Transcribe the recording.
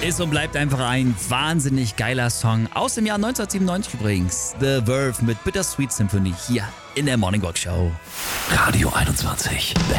Ist und bleibt einfach ein wahnsinnig geiler Song. Aus dem Jahr 1997 übrigens. The Verve mit Bittersweet Symphony hier in der Morning Rock Show. Radio 21.